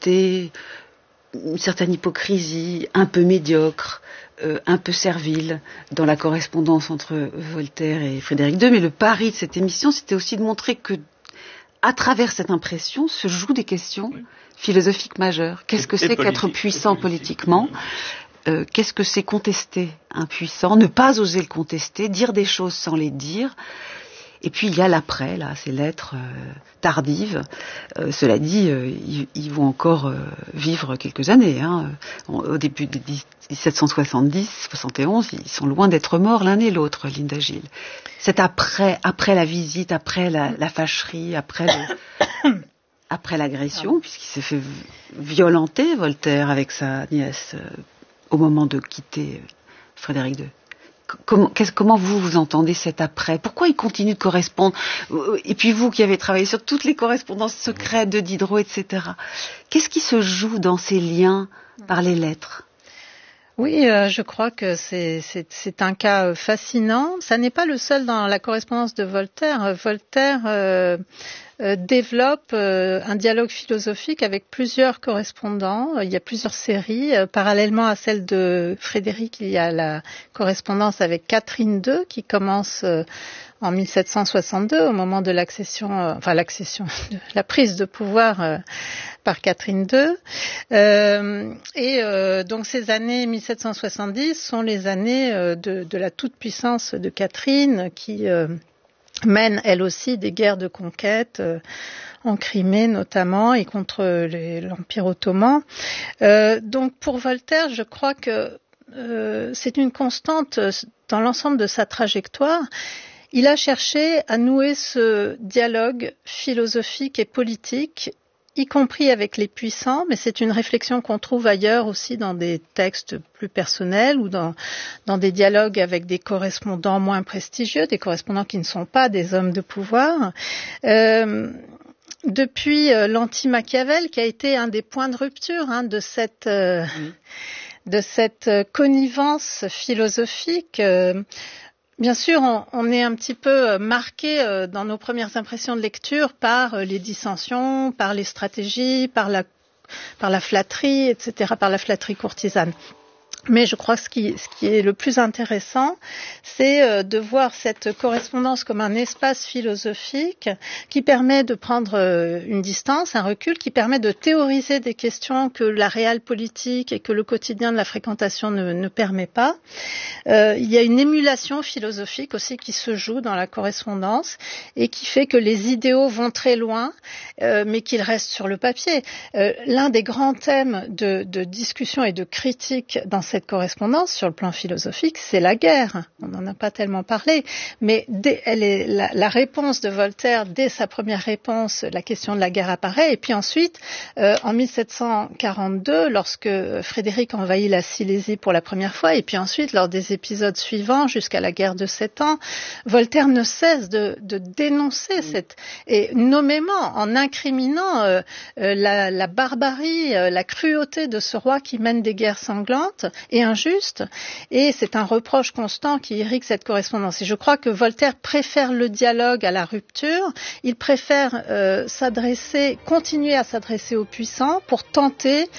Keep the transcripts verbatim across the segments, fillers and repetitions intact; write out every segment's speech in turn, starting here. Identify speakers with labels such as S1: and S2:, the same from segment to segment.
S1: côté une certaine hypocrisie, un peu médiocre, euh, un peu servile dans la correspondance entre Voltaire et Frédéric deux. Mais le pari de cette émission, c'était aussi de montrer que, à travers cette impression, se jouent des questions oui. philosophiques majeures. Qu'est-ce que c'est qu'être puissant politiquement ? euh, Qu'est-ce que c'est contester un puissant ? Ne pas oser le contester, dire des choses sans les dire. Et puis il y a l'après, là, ces lettres euh, tardives. Euh, cela dit, euh, ils, ils vont encore euh, vivre quelques années. Hein. Au début de dix-sept cent soixante-dix, soixante et onze, ils sont loin d'être morts l'un et l'autre, Linda Gille. C'est après, après la visite, après la, la fâcherie, après le, après l'agression, puisqu'il s'est fait violenter, Voltaire, avec sa nièce, euh, au moment de quitter Frédéric deux. Comment, comment vous, vous entendez cet après ? Pourquoi il continue de correspondre ? Et puis vous qui avez travaillé sur toutes les correspondances secrètes de Diderot, et cetera. Qu'est-ce qui se joue dans ces liens par les lettres ?
S2: Oui, euh, je crois que c'est, c'est, c'est un cas fascinant. Ça n'est pas le seul dans la correspondance de Voltaire. Voltaire euh, euh, développe euh, un dialogue philosophique avec plusieurs correspondants. Il y a plusieurs séries. Euh, parallèlement à celle de Frédéric, il y a la correspondance avec Catherine deux qui commence euh, en mille sept cent soixante-deux, au moment de l'accession, euh, enfin l'accession, de la prise de pouvoir euh, par Catherine deux. Euh, et euh, donc ces années mille sept cent soixante-dix sont les années euh, de, de la toute-puissance de Catherine qui euh, mène elle aussi des guerres de conquête euh, en Crimée notamment et contre les, l'Empire ottoman. Euh, donc pour Voltaire, je crois que euh, c'est une constante dans l'ensemble de sa trajectoire. Il a cherché à nouer ce dialogue philosophique et politique, y compris avec les puissants, mais c'est une réflexion qu'on trouve ailleurs aussi dans des textes plus personnels ou dans, dans des dialogues avec des correspondants moins prestigieux, des correspondants qui ne sont pas des hommes de pouvoir. Euh, depuis euh, l'anti-Machiavel, qui a été un des points de rupture hein, de cette... Euh, mmh. de cette connivence philosophique. Euh, Bien sûr, on, on est un petit peu marqué euh, dans nos premières impressions de lecture par euh, les dissensions, par les stratégies, par la, par la flatterie, et cetera, par la flatterie courtisane. Mais je crois que ce qui, ce qui est le plus intéressant, c'est euh, de voir cette correspondance comme un espace philosophique qui permet de prendre euh, une distance, un recul, qui permet de théoriser des questions que la réelle politique et que le quotidien de la fréquentation ne, ne permet pas. Euh, il y a une émulation philosophique aussi qui se joue dans la correspondance et qui fait que les idéaux vont très loin, euh, mais qu'ils restent sur le papier. Euh, l'un des grands thèmes de, de discussion et de critique dans cette correspondance sur le plan philosophique, c'est la guerre. On n'en a pas tellement parlé, mais dès, elle est, la, la réponse de Voltaire, dès sa première réponse, la question de la guerre apparaît. Et puis ensuite, euh, en mille sept cent quarante-deux, lorsque Frédéric envahit la Silésie pour la première fois, et puis ensuite, lors des épisodes suivants, jusqu'à la guerre de Sept Ans, Voltaire ne cesse de, de dénoncer cette, et nommément en incriminant euh, euh, la, la barbarie, euh, la cruauté de ce roi qui mène des guerres sanglantes et injuste, et c'est un reproche constant qui irrigue cette correspondance. Et je crois que Voltaire préfère le dialogue à la rupture, il préfère euh, s'adresser, continuer à s'adresser aux puissants pour tenter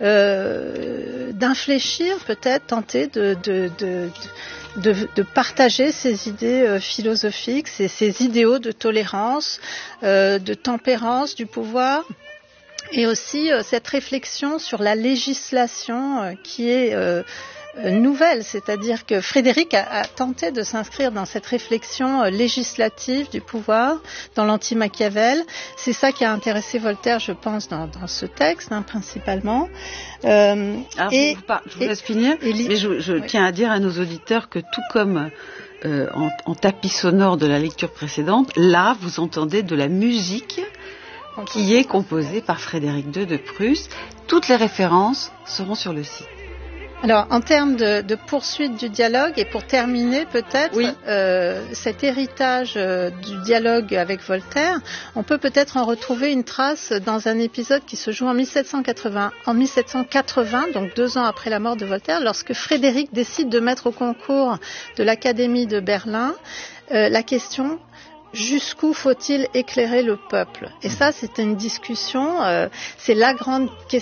S2: euh, d'infléchir, peut-être, tenter de, de, de, de, de, de partager ses idées euh, philosophiques, ses, ses idéaux de tolérance, euh, de tempérance du pouvoir. Et aussi euh, cette réflexion sur la législation euh, qui est euh, nouvelle, c'est-à-dire que Frédéric a, a tenté de s'inscrire dans cette réflexion euh, législative du pouvoir, dans l'anti-Machiavel. C'est ça qui a intéressé Voltaire, je pense, dans, dans ce texte, hein, principalement.
S1: Euh, Alors, et, vous, je vous laisse et, finir, et, mais je, je oui. tiens à dire à nos auditeurs que tout comme euh, en, en tapis sonore de la lecture précédente, là, vous entendez de la musique qui est composé par Frédéric deux de Prusse. Toutes les références seront sur le site.
S2: Alors, en termes de, de poursuite du dialogue, et pour terminer peut-être oui. euh, cet héritage euh, du dialogue avec Voltaire, on peut peut-être en retrouver une trace dans un épisode qui se joue en mille sept cent quatre-vingts, en mille sept cent quatre-vingts, donc deux ans après la mort de Voltaire, lorsque Frédéric décide de mettre au concours de l'Académie de Berlin euh, la question: jusqu'où faut-il éclairer le peuple? Et ça, c'est une discussion, euh, c'est la grande question